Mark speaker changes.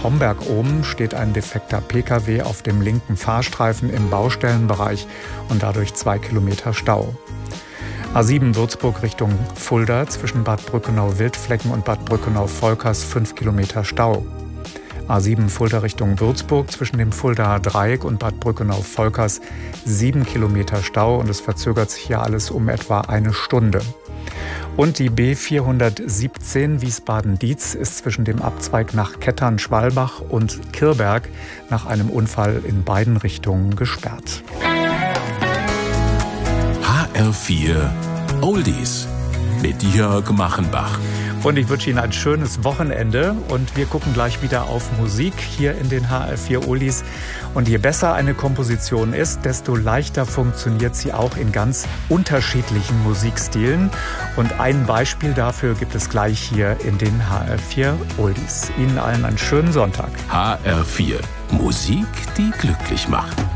Speaker 1: Homberg-Ohm steht ein defekter Pkw auf dem linken Fahrstreifen im Baustellenbereich und dadurch 2 Kilometer Stau. A7 Würzburg Richtung Fulda zwischen Bad Brückenau-Wildflecken und Bad Brückenau-Volkers 5 Kilometer Stau. A7 Fulda Richtung Würzburg zwischen dem Fuldaer Dreieck und Bad Brückenau-Volkers 7 Kilometer Stau und es verzögert sich hier alles um etwa eine Stunde. Und die B417 Wiesbaden-Dietz ist zwischen dem Abzweig nach Kettern-Schwalbach und Kirberg nach einem Unfall in beiden Richtungen gesperrt.
Speaker 2: HR4 Oldies mit Jörg Machenbach.
Speaker 1: Und ich wünsche Ihnen ein schönes Wochenende und wir gucken gleich wieder auf Musik hier in den HR4 Oldies. Und je besser eine Komposition ist, desto leichter funktioniert sie auch in ganz unterschiedlichen Musikstilen. Und ein Beispiel dafür gibt es gleich hier in den HR4 Oldies. Ihnen allen einen schönen Sonntag.
Speaker 2: HR4 Musik, die glücklich macht.